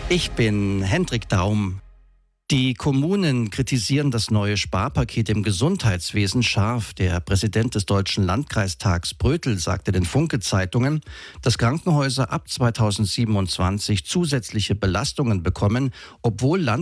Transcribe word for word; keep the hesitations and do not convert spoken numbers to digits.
Ich bin Hendrik Daum. Die Kommunen kritisieren das neue Sparpaket im Gesundheitswesen scharf. Der Präsident des Deutschen Landkreistags Brötel sagte den Funke-Zeitungen, dass Krankenhäuser ab zweitausendsiebenundzwanzig zusätzliche Belastungen bekommen, obwohl Land